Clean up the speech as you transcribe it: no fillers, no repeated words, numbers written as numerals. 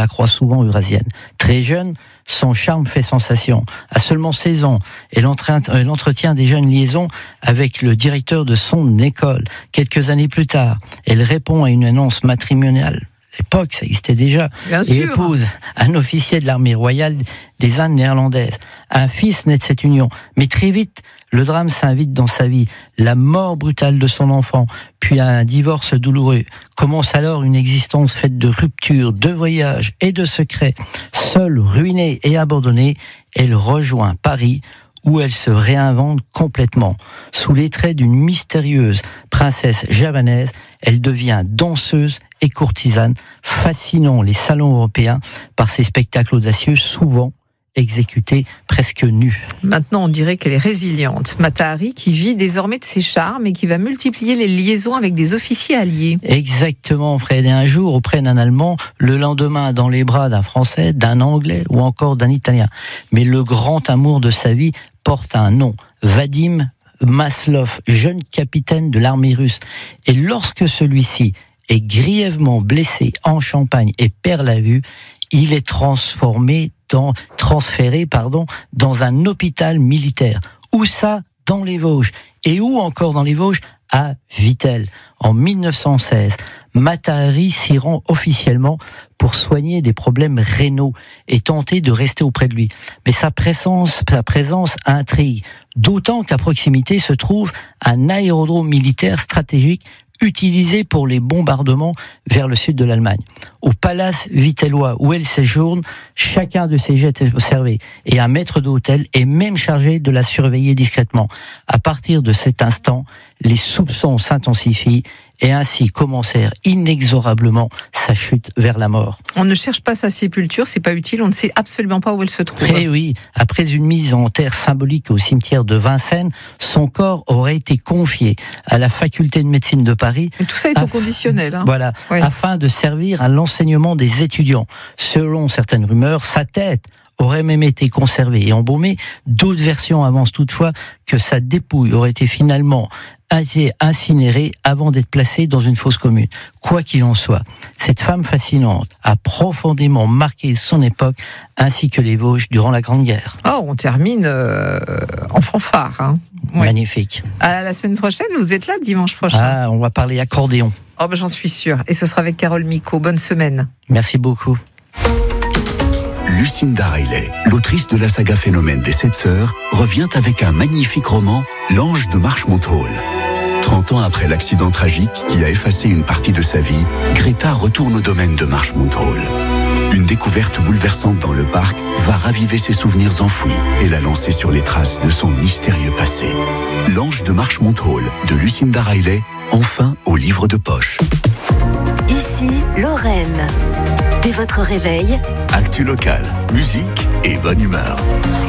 la croix souvent eurasienne. Très jeune, son charme fait sensation. À seulement 16 ans, elle entretient déjà une liaison avec le directeur de son école. Quelques années plus tard, elle répond à une annonce matrimoniale. À l'époque, ça existait déjà. Et épouse un officier de l'armée royale des Indes néerlandaises. Un fils naît de cette union. Mais très vite, le drame s'invite dans sa vie. La mort brutale de son enfant, puis un divorce douloureux. Commence alors une existence faite de ruptures, de voyages et de secrets. Seule, ruinée et abandonnée, elle rejoint Paris, où elle se réinvente complètement. Sous les traits d'une mystérieuse princesse javanaise, elle devient danseuse et courtisane, fascinant les salons européens par ses spectacles audacieux, souvent exécutée presque nue. Maintenant, on dirait qu'elle est résiliente. Mata Hari qui vit désormais de ses charmes et qui va multiplier les liaisons avec des officiers alliés. Exactement, Fred. Et un jour, auprès d'un Allemand, le lendemain, dans les bras d'un Français, d'un Anglais ou encore d'un Italien. Mais le grand amour de sa vie porte un nom, Vadim Maslov, jeune capitaine de l'armée russe. Et lorsque celui-ci est grièvement blessé en Champagne et perd la vue, il est transféré dans un hôpital militaire. Où ça? Dans les Vosges. Et où encore dans les Vosges? À Vittel. En 1916, Mata Hari s'y rend officiellement pour soigner des problèmes rénaux et tenter de rester auprès de lui. Mais sa présence intrigue, d'autant qu'à proximité se trouve un aérodrome militaire stratégique utilisé pour les bombardements vers le sud de l'Allemagne. Au palace vittellois où elle séjourne, chacun de ses jets est observé et un maître d'hôtel est même chargé de la surveiller discrètement. À partir de cet instant, les soupçons s'intensifient et ainsi commencèrent inexorablement sa chute vers la mort. On ne cherche pas sa sépulture, c'est pas utile, on ne sait absolument pas où elle se trouve. Eh oui, après une mise en terre symbolique au cimetière de Vincennes, son corps aurait été confié à la faculté de médecine de Paris. Et tout ça est au conditionnel. Hein. Voilà, oui. Afin de servir à l'enseignement des étudiants. Selon certaines rumeurs, sa tête aurait même été conservée et embaumée. D'autres versions avancent toutefois que sa dépouille aurait été finalement incinérée avant d'être placée dans une fosse commune. Quoi qu'il en soit, cette femme fascinante a profondément marqué son époque ainsi que les Vosges durant la Grande Guerre. Oh, on termine en fanfare. Hein. Ouais. Magnifique. À la semaine prochaine, vous êtes là dimanche prochain. Ah, on va parler accordéon. Oh, ben, j'en suis sûre. Et ce sera avec Carole Micot. Bonne semaine. Merci beaucoup. Lucinda Riley, l'autrice de la saga Phénomène des 7 sœurs, revient avec un magnifique roman, L'Ange de Marshmontholm. 30 ans après l'accident tragique qui a effacé une partie de sa vie, Greta retourne au domaine de Marshmontholm. Une découverte bouleversante dans le parc va raviver ses souvenirs enfouis et la lancer sur les traces de son mystérieux passé. L'Ange de Marshmontholm de Lucinda Riley, enfin au livre de poche. Ici, Lorraine. Dès votre réveil, actu local, musique et bonne humeur.